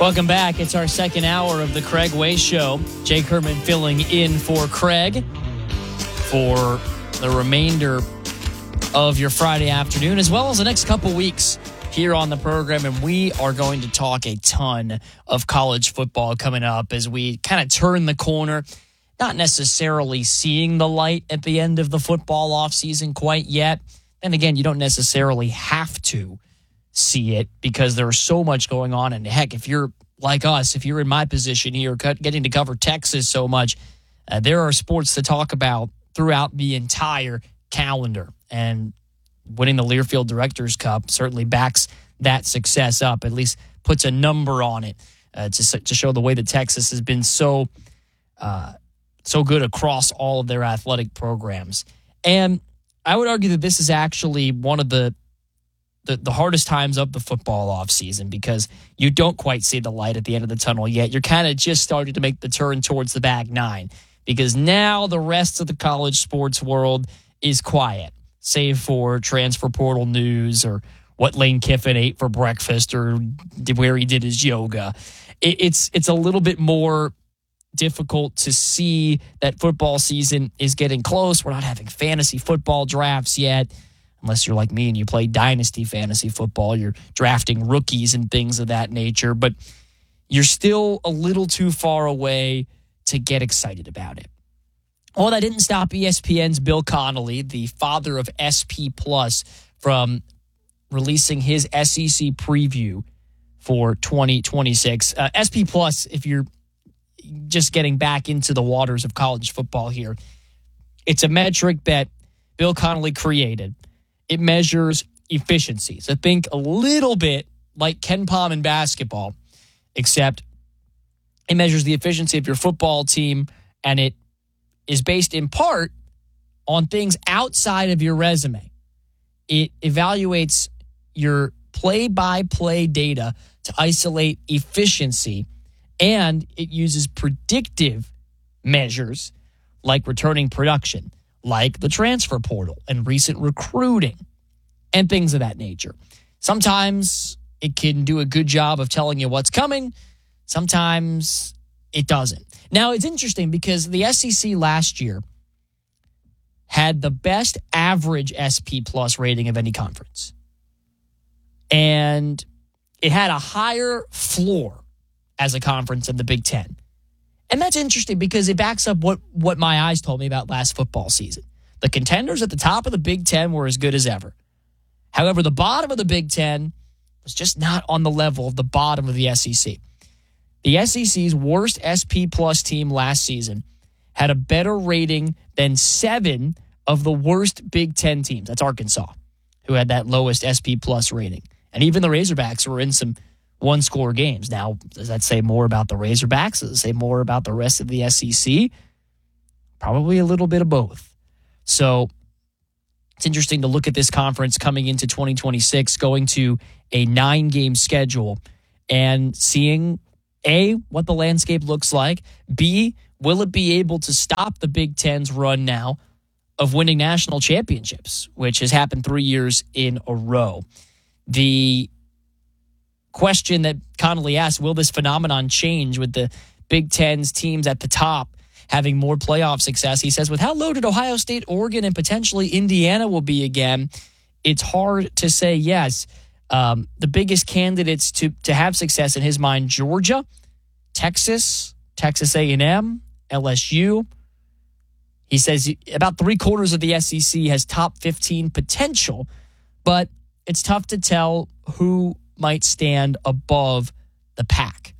Welcome back. It's our second hour of the Craig Way Show. Jake Herman filling in for Craig for the remainder of your Friday afternoon, as well as the next couple weeks here on the program. And we are going to talk a ton of college football coming up as we kind of turn the corner, not necessarily seeing the light at the end of the football offseason quite yet. And again, you don't necessarily have to see it because there's so much going on. And heck, if you're like us, if you're in my position here, getting to cover Texas so much, there are sports to talk about throughout the entire calendar. And winning the Learfield Directors Cup certainly backs that success up, at least puts a number on it to show the way that Texas has been so good across all of their athletic programs. And I would argue that this is actually one of the hardest times of the football offseason because you don't quite see the light at the end of the tunnel yet. You're kind of just starting to make the turn towards the back nine because now the rest of the college sports world is quiet, save for transfer portal news or what Lane Kiffin ate for breakfast or where he did his yoga. It's a little bit more difficult to see that football season is getting close. We're not having fantasy football drafts yet. Unless you're like me and you play dynasty fantasy football, you're drafting rookies and things of that nature. But you're still a little too far away to get excited about it. Well, that didn't stop ESPN's Bill Connolly, the father of SP+, from releasing his SEC preview for 2026. SP+, if you're just getting back into the waters of college football here, it's a metric that Bill Connolly created. It measures efficiency. So think a little bit like KenPom in basketball, except it measures the efficiency of your football team, and it is based in part on things outside of your resume. It evaluates your play-by-play data to isolate efficiency, and it uses predictive measures like returning production, like the transfer portal and recent recruiting and things of that nature. Sometimes it can do a good job of telling you what's coming. Sometimes it doesn't. Now, it's interesting because the SEC last year had the best average SP Plus rating of any conference. And it had a higher floor as a conference than the Big Ten. And that's interesting because it backs up what my eyes told me about last football season. The contenders at the top of the Big Ten were as good as ever. However, the bottom of the Big Ten was just not on the level of the bottom of the SEC. The SEC's worst SP Plus team last season had a better rating than 7 of the worst Big Ten teams. That's Arkansas, who had that lowest SP Plus rating. And even the Razorbacks were in some one-score games. Now, does that say more about the Razorbacks? Does it say more about the rest of the SEC? Probably a little bit of both. So it's interesting to look at this conference coming into 2026, going to a 9-game schedule and seeing, A, what the landscape looks like, B, will it be able to stop the Big Ten's run now of winning national championships, which has happened 3 years in a row. The question that Connolly asked, will this phenomenon change with the Big Ten's teams at the top having more playoff success? He says, with how loaded Ohio State, Oregon, and potentially Indiana will be again, it's hard to say yes. The biggest candidates to have success in his mind, Georgia, Texas, Texas A&M, LSU. He says about 3/4 of the SEC has top 15 potential, but it's tough to tell who might stand above the pack.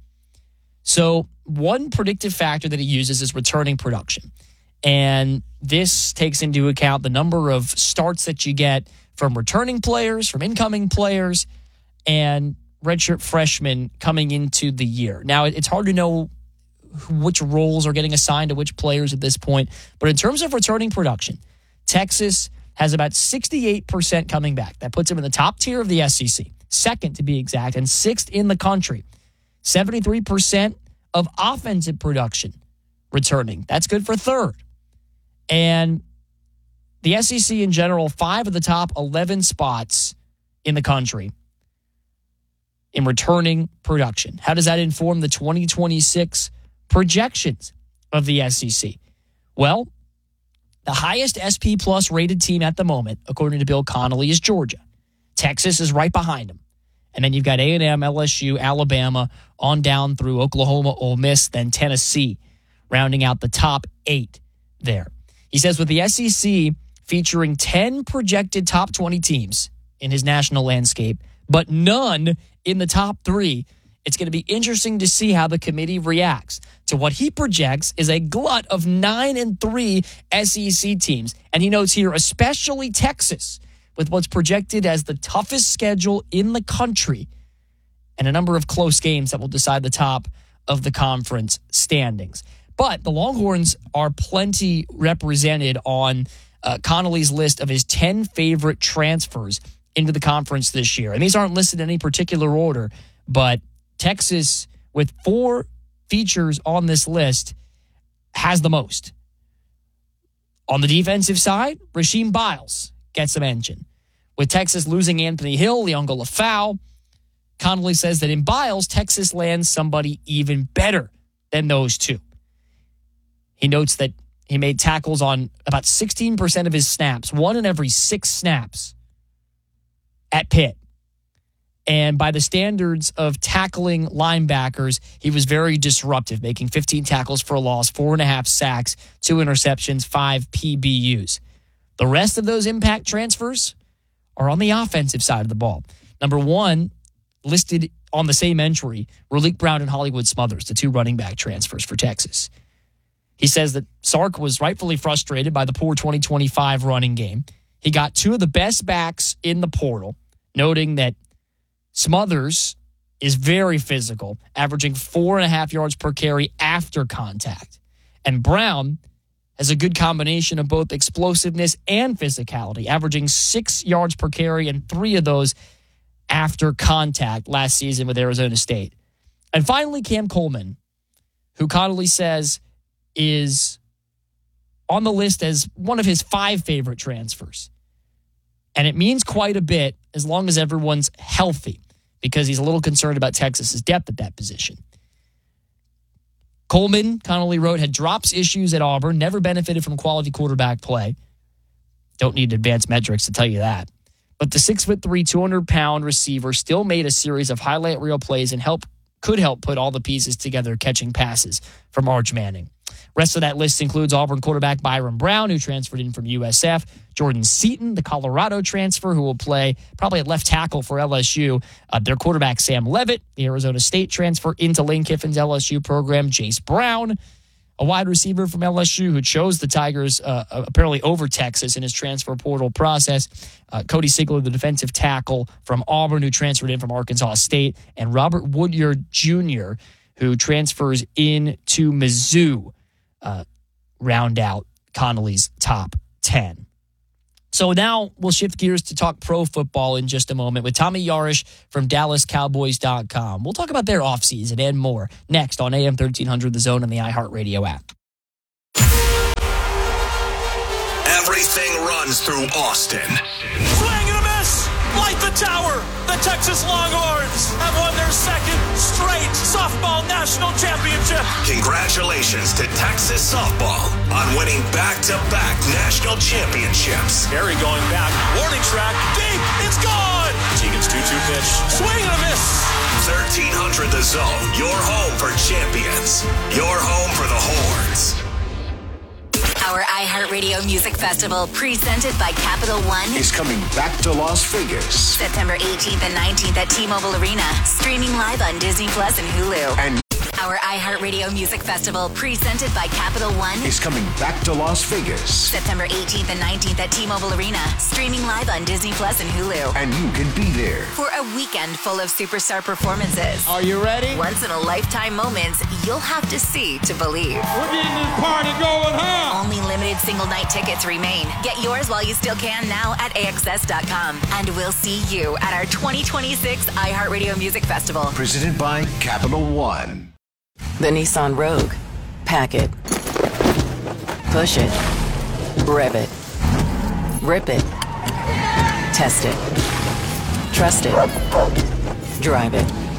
So one predictive factor that he uses is returning production. And this takes into account the number of starts that you get from returning players, from incoming players, and redshirt freshmen coming into the year. Now, it's hard to know which roles are getting assigned to which players at this point. But in terms of returning production, Texas has about 68% coming back. That puts them in the top tier of the SEC, second to be exact, and 6th in the country. 73% of offensive production returning. That's good for 3rd. And the SEC in general, 5 of the top 11 spots in the country in returning production. How does that inform the 2026 projections of the SEC? Well, the highest SP Plus rated team at the moment, according to Bill Connolly, is Georgia. Texas is right behind them. And then you've got A&M, LSU, Alabama, on down through Oklahoma, Ole Miss, then Tennessee, rounding out the top 8 there. He says with the SEC featuring 10 projected top 20 teams in his national landscape, but none in the top 3, it's going to be interesting to see how the committee reacts to what he projects is a glut of 9 and 3 SEC teams. And he notes here, especially Texas, with what's projected as the toughest schedule in the country and a number of close games that will decide the top of the conference standings. But the Longhorns are plenty represented on Connolly's list of his 10 favorite transfers into the conference this year. And these aren't listed in any particular order, but Texas, with 4 features on this list, has the most. On the defensive side, Rasheem Biles gets a mention. With Texas losing Anthony Hill, Leongo Lafau, Connolly says that in Biles, Texas lands somebody even better than those 2. He notes that he made tackles on about 16% of his snaps, 1 in every 6 snaps at Pitt. And by the standards of tackling linebackers, he was very disruptive, making 15 tackles for a loss, 4.5 sacks, 2 interceptions, 5 PBUs. The rest of those impact transfers are on the offensive side of the ball. Number 1, listed on the same entry, Raleek Brown and Hollywood Smothers, the 2 running back transfers for Texas. He says that Sark was rightfully frustrated by the poor 2025 running game. He got 2 of the best backs in the portal, noting that Smothers is very physical, averaging 4.5 yards per carry after contact. And Brown has a good combination of both explosiveness and physicality, averaging 6 yards per carry and 3 of those after contact last season with Arizona State. And finally, Cam Coleman, who Connolly says is on the list as one of his 5 favorite transfers. And it means quite a bit as long as everyone's healthy, because he's a little concerned about Texas's depth at that position. Coleman, Connolly wrote, had drops issues at Auburn, never benefited from quality quarterback play. Don't need advanced metrics to tell you that. But the 6'3", 200-pound receiver still made a series of highlight reel plays and could help put all the pieces together catching passes from Arch Manning. Rest of that list includes Auburn quarterback Byron Brown, who transferred in from USF, Jordan Seaton, the Colorado transfer, who will play probably at left tackle for LSU, their quarterback Sam Levitt, the Arizona State transfer into Lane Kiffin's LSU program, Jace Brown, a wide receiver from LSU who chose the Tigers apparently over Texas in his transfer portal process, Cody Sigler, the defensive tackle from Auburn, who transferred in from Arkansas State, and Robert Woodyard Jr., who transfers into Mizzou, round out Connolly's top 10. So now we'll shift gears to talk pro football in just a moment with Tommy Yarish from DallasCowboys.com. We'll talk about their offseason and more next on AM 1300 The Zone and the iHeartRadio app. Everything runs through Austin. Swing and a miss! Light the tower! The Texas Longhorns have won their 2nd straight softball national championship. Congratulations to Texas softball on winning back-to-back national championships. Perry going back, warning track, deep, it's gone! Tegan's 2-2 pitch, swing and a miss! 1300 The Zone, your home for champions, your home for the Horns. Our iHeartRadio Music Festival, presented by Capital One, is coming back to Las Vegas. September 18th and 19th at T-Mobile Arena, streaming live on Disney Plus and Hulu. And our iHeartRadio Music Festival, presented by Capital One, is coming back to Las Vegas. September 18th and 19th at T-Mobile Arena, streaming live on Disney Plus and Hulu. And you can be there for a weekend full of superstar performances. Are you ready? Once-in-a-lifetime moments you'll have to see to believe. We're getting this party going, huh? Only limited single-night tickets remain. Get yours while you still can now at AXS.com. And we'll see you at our 2026 iHeartRadio Music Festival. Presented by Capital One. The Nissan Rogue. Pack it. Push it. Rev it. Rip it. Test it. Trust it. Drive it.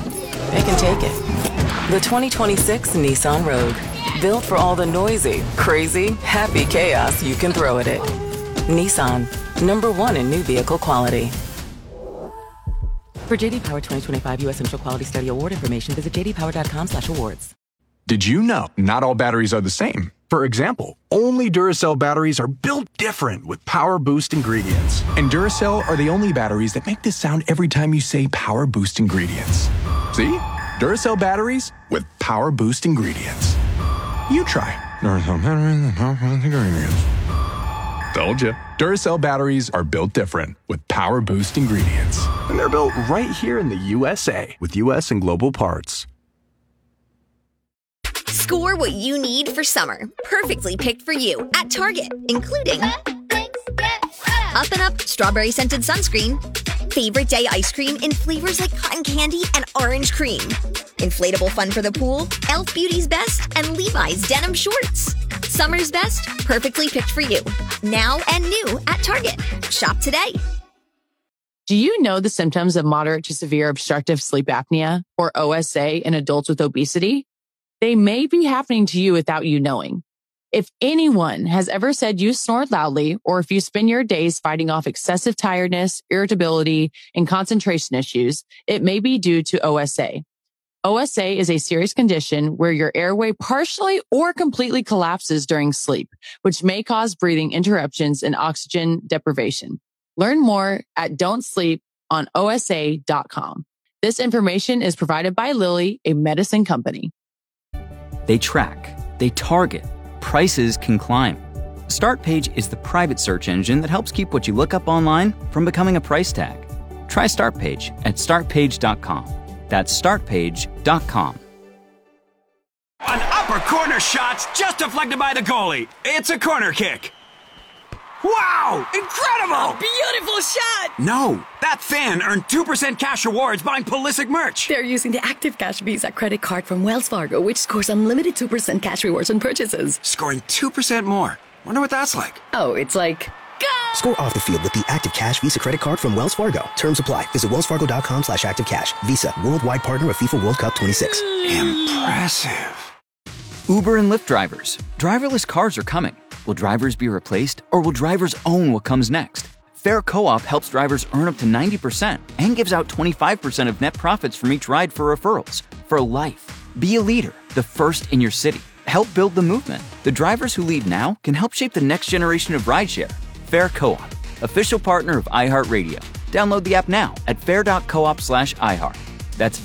it can take it. The 2026 Nissan Rogue. Built for all the noisy, crazy, happy chaos you can throw at it. Nissan, #1 in new vehicle quality. For JD Power 2025 U.S. Central Quality Study Award information, visit jdpower.com/awards. Did you know not all batteries are the same? For example, only Duracell batteries are built different with Power Boost ingredients. And Duracell are the only batteries that make this sound every time you say Power Boost ingredients. See? Duracell batteries with Power Boost ingredients. You try Duracell batteries with Power Boost ingredients. Told you. Duracell batteries are built different with Power Boost ingredients. And they're built right here in the USA with US and global parts. Score what you need for summer. Perfectly picked for you at Target, including Up and Up strawberry scented sunscreen, favorite day ice cream in flavors like cotton candy and orange cream, inflatable fun for the pool, Elf Beauty's Best, and Levi's denim shorts. Summer's best, perfectly picked for you. Now and new at Target. Shop today. Do you know the symptoms of moderate to severe obstructive sleep apnea, or OSA, in adults with obesity? They may be happening to you without you knowing. If anyone has ever said you snore loudly, or if you spend your days fighting off excessive tiredness, irritability, and concentration issues, it may be due to OSA. OSA is a serious condition where your airway partially or completely collapses during sleep, which may cause breathing interruptions and oxygen deprivation. Learn more at don'tsleeponosa.com. This information is provided by Lilly, a medicine company. They track, they target, prices can climb. StartPage is the private search engine that helps keep what you look up online from becoming a price tag. Try StartPage at startpage.com. That's startpage.com. An upper corner shot's just deflected by the goalie. It's a corner kick. Wow! Incredible! A beautiful shot! No, that fan earned 2% cash rewards buying Pulisic merch. They're using the Active Cash Visa credit card from Wells Fargo, which scores unlimited 2% cash rewards on purchases. Scoring 2% more. Wonder what that's like. Oh, it's like... Go! Score off the field with the Active Cash Visa credit card from Wells Fargo. Terms apply. Visit wellsfargo.com/activecash. Visa, worldwide partner of FIFA World Cup 26. Impressive. Uber and Lyft drivers. Driverless cars are coming. Will drivers be replaced, or will drivers own what comes next? Fair Co-op helps drivers earn up to 90% and gives out 25% of net profits from each ride for referrals. For life. Be a leader, the first in your city. Help build the movement. The drivers who lead now can help shape the next generation of rideshare. Fair Co-op, official partner of iHeartRadio. Download the app now at fair.coop/iHeart. That's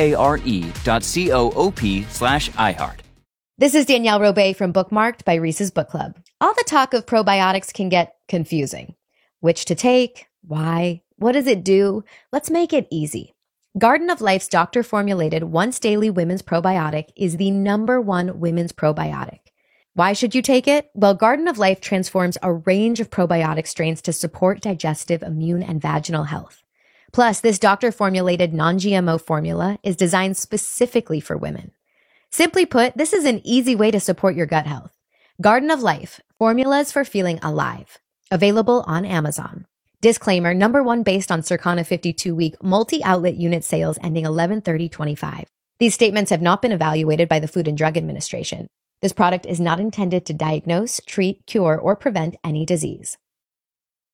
FARE.coop/iHeart. This is Danielle Robay from Bookmarked by Reese's Book Club. All the talk of probiotics can get confusing. Which to take? Why? What does it do? Let's make it easy. Garden of Life's doctor-formulated once-daily women's probiotic is the #1 women's probiotic. Why should you take it? Well, Garden of Life transforms a range of probiotic strains to support digestive, immune, and vaginal health. Plus, this doctor-formulated non-GMO formula is designed specifically for women. Simply put, this is an easy way to support your gut health. Garden of Life, formulas for feeling alive. Available on Amazon. Disclaimer, #1 based on Circana 52-week multi-outlet unit sales ending 11/30/25. These statements have not been evaluated by the Food and Drug Administration. This product is not intended to diagnose, treat, cure, or prevent any disease.